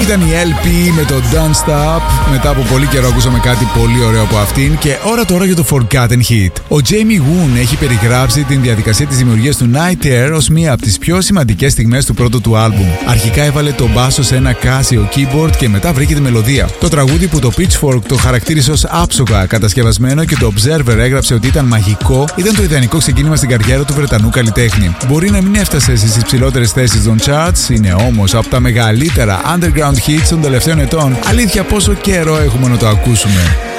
Ήταν η LP με το Don't Stop. Μετά από πολύ καιρό ακούσαμε κάτι πολύ ωραίο από αυτήν. Και ώρα τώρα για το Forgotten Hit. Ο Jamie Woon έχει περιγράψει την διαδικασία της δημιουργίας του Night Air ως μία από τις πιο σημαντικές στιγμές του πρώτου του άλμπουμ. Αρχικά έβαλε τον μπάσο σε ένα Casio keyboard και μετά βρήκε τη μελωδία. Το τραγούδι που το Pitchfork το χαρακτήρισε ως άψογα κατασκευασμένο και το Observer έγραψε ότι ήταν μαγικό, ήταν το ιδανικό ξεκίνημα στην καριέρα του Βρετανού καλλιτέχνη. Μπορεί να μην έφτασε στις υψηλότερες θέσεις των charts, είναι όμως από τα μεγαλύτερα underground hits των τελευταίων ετών. Αλήθεια, πόσο καιρό έχουμε να το ακούσουμε.